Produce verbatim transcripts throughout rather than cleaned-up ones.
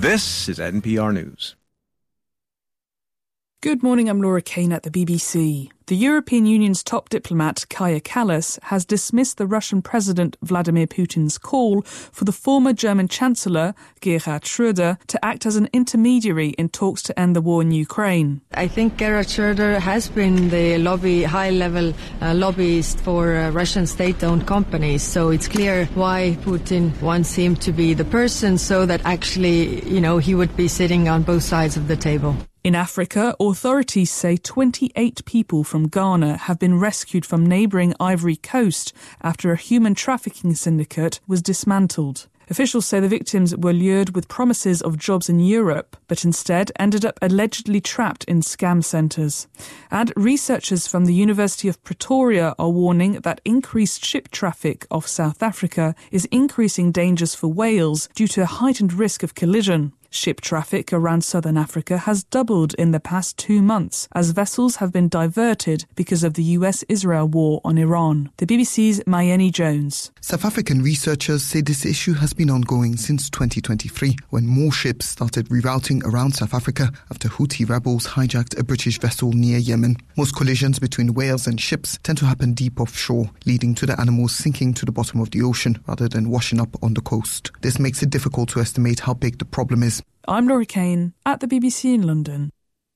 This is N P R News. Good morning, I'm Laura Kane at the B B C. The European Union's top diplomat, Kaja Kallas, has dismissed the Russian President Vladimir Putin's call for the former German Chancellor, Gerhard Schröder, to act as an intermediary in talks to end the war in Ukraine. I think Gerhard Schröder has been the lobby, high-level uh, lobbyist for uh, Russian state-owned companies, so it's clear why Putin wants him to be the person so that actually, you know, he would be sitting on both sides of the table. In Africa, authorities say twenty-eight people from Ghana have been rescued from neighbouring Ivory Coast after a human trafficking syndicate was dismantled. Officials say the victims were lured with promises of jobs in Europe, but instead ended up allegedly trapped in scam centres. And researchers from the University of Pretoria are warning that increased ship traffic off South Africa is increasing dangers for whales due to a heightened risk of collision. Ship traffic around southern Africa has doubled in the past two months as vessels have been diverted because of the U S Israel war on Iran. The B B C's Mayeni Jones. South African researchers say this issue has been ongoing since twenty twenty-three, when more ships started rerouting around South Africa after Houthi rebels hijacked a British vessel near Yemen. Most collisions between whales and ships tend to happen deep offshore, leading to the animals sinking to the bottom of the ocean rather than washing up on the coast. This makes it difficult to estimate how big the problem is. I'm Laura Kane at the B B C in London.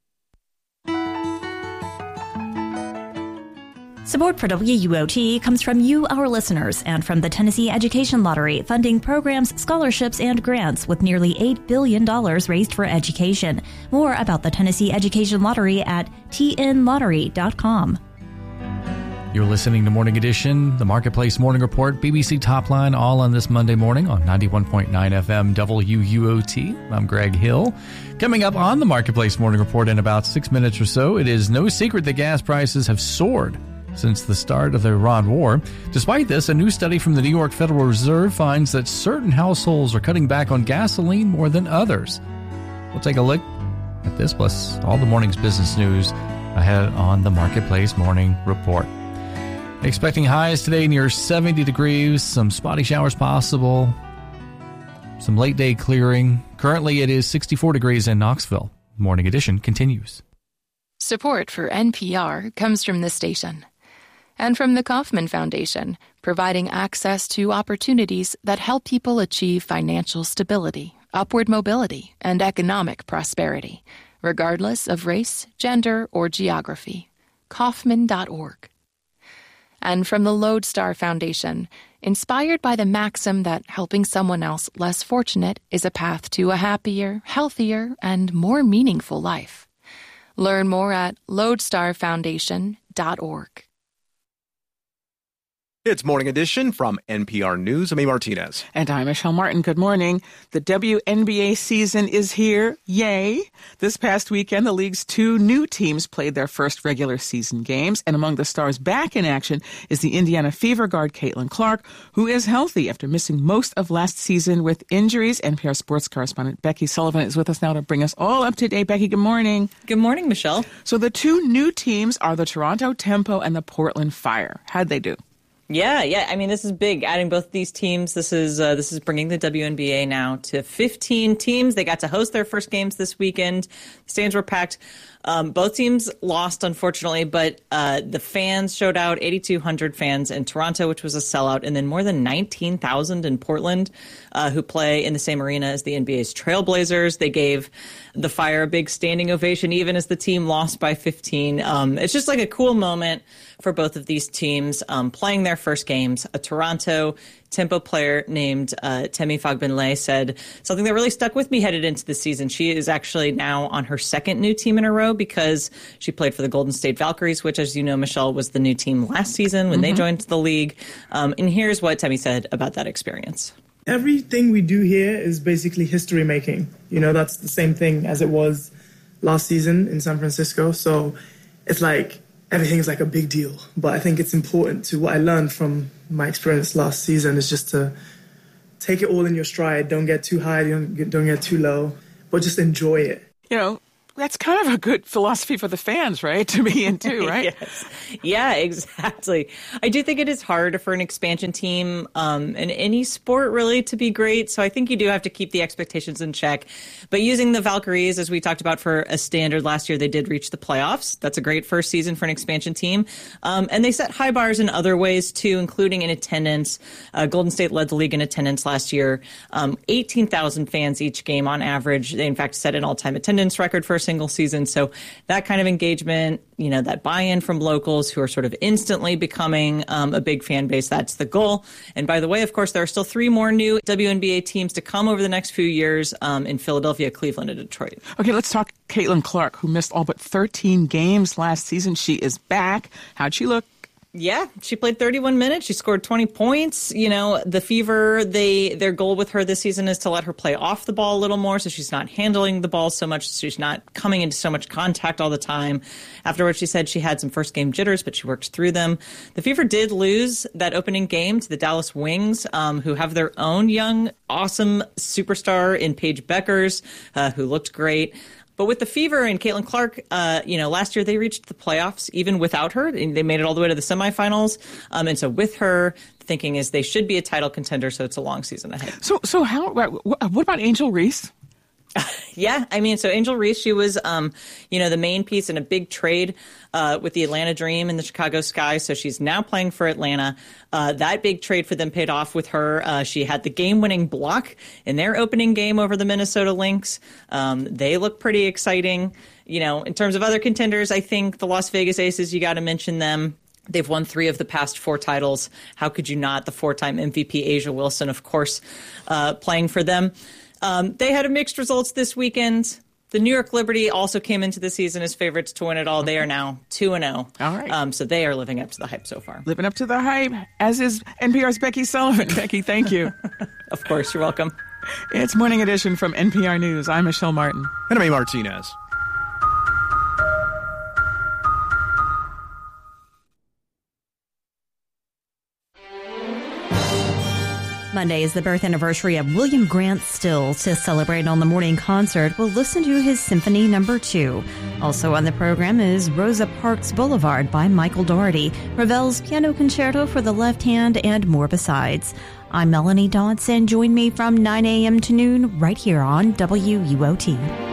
Support for W U O T comes from you, our listeners, and from the Tennessee Education Lottery, funding programs, scholarships, and grants with nearly eight billion dollars raised for education. More about the Tennessee Education Lottery at T N lottery dot com. You're listening to Morning Edition, the Marketplace Morning Report, B B C Top Line, all on this Monday morning on ninety-one point nine F M W U O T. I'm Greg Hill. Coming up on the Marketplace Morning Report in about six minutes or so, it is no secret that gas prices have soared since the start of the Iran war. Despite this, a new study from the New York Federal Reserve finds that certain households are cutting back on gasoline more than others. We'll take a look at this, plus all the morning's business news ahead on the Marketplace Morning Report. Expecting highs today near seventy degrees, some spotty showers possible, some late day clearing. Currently it is sixty-four degrees in Knoxville. Morning Edition continues. Support for N P R comes from this station and from the Kauffman Foundation, providing access to opportunities that help people achieve financial stability, upward mobility, and economic prosperity, regardless of race, gender, or geography. Kauffman dot org. And from the Lodestar Foundation, inspired by the maxim that helping someone else less fortunate is a path to a happier, healthier, and more meaningful life. Learn more at lodestar foundation dot org. It's Morning Edition from N P R News. I'm A. Martinez. And I'm Michelle Martin. Good morning. The W N B A season is here. Yay! This past weekend, the league's two new teams played their first regular season games. And among the stars back in action is the Indiana Fever guard Caitlin Clark, who is healthy after missing most of last season with injuries. N P R sports correspondent Becky Sullivan is with us now to bring us all up to date. Becky, good morning. Good morning, Michelle. So the two new teams are the Toronto Tempo and the Portland Fire. How'd they do? Yeah, yeah. I mean, this is big. Adding both these teams, this is uh, this is bringing the W N B A now to fifteen teams. They got to host their first games this weekend. The stands were packed. Um, both teams lost, unfortunately, but uh, the fans showed out. eighty-two hundred fans in Toronto, which was a sellout, and then more than nineteen thousand in Portland, uh, who play in the same arena as the N B A's Trailblazers. They gave the Fire a big standing ovation, even as the team lost by fifteen. Um, it's just like a cool moment for both of these teams um, playing their first games. A Toronto Tempo player named uh, Temi Fagbinlay said something that really stuck with me headed into the season. She is actually now on her second new team in a row because she played for the Golden State Valkyries, which, as you know, Michelle, was the new team last season when mm-hmm. they joined the league. Um, and here's what Temi said about that experience. Everything we do here is basically history making. You know, that's the same thing as it was last season in San Francisco. So it's like everything is like a big deal. But I think it's important to what I learned from my experience last season is just to take it all in your stride. Don't get too high, don't get, don't get too low, but just enjoy it. You know, that's kind of a good philosophy for the fans, right? To be into, right? Yes. Yeah, exactly. I do think it is hard for an expansion team um, in any sport really to be great. So I think you do have to keep the expectations in check. But using the Valkyries, as we talked about for a standard last year, they did reach the playoffs. That's a great first season for an expansion team. Um, and they set high bars in other ways too, including in attendance. Uh, Golden State led the league in attendance last year. Um, eighteen thousand fans each game on average. They in fact set an all-time attendance record for a single season. So that kind of engagement, you know, that buy-in from locals who are sort of instantly becoming um, a big fan base, that's the goal. And by the way, of course, there are still three more new W N B A teams to come over the next few years um, in Philadelphia, Cleveland, and Detroit. Okay, let's talk Caitlin Clark, who missed all but thirteen games last season. She is back. How'd she look? Yeah, she played thirty-one minutes. She scored twenty points. You know, the Fever, they their goal with her this season is to let her play off the ball a little more so she's not handling the ball so much, so she's not coming into so much contact all the time. Afterwards, she said she had some first-game jitters, but she worked through them. The Fever did lose that opening game to the Dallas Wings, um, who have their own young, awesome superstar in Paige Beckers, uh, who looked great. But with the Fever and Caitlin Clark, uh, you know, last year they reached the playoffs even without her. They made it all the way to the semifinals. Um, and so with her, the thinking is they should be a title contender, so it's a long season ahead. So, so how? What about Angel Reese? Yeah, I mean, so Angel Reese, she was, um, you know, the main piece in a big trade uh, with the Atlanta Dream and the Chicago Sky. So she's now playing for Atlanta. Uh, that big trade for them paid off with her. Uh, she had the game-winning block in their opening game over the Minnesota Lynx. Um, they look pretty exciting. You know, in terms of other contenders, I think the Las Vegas Aces, you got to mention them. They've won three of the past four titles. How could you not? The four-time M V P A'ja Wilson, of course, uh, playing for them. Um, they had a mixed results this weekend. The New York Liberty also came into the season as favorites to win it all. They are now two and oh. All right. Um, so they are living up to the hype so far. Living up to the hype, as is N P R's Becky Sullivan. Becky, thank you. Of course, you're welcome. It's Morning Edition from N P R News. I'm Michelle Martin. And I'm A. Martinez. Monday is the birth anniversary of William Grant Still. To celebrate on the morning concert, we'll listen to his Symphony Number Two. Also on the program is Rosa Parks Boulevard by Michael Dougherty, Ravel's Piano Concerto for the Left Hand, and more besides. I'm Melanie Dodson. Join me from nine a.m. to noon right here on W U O T.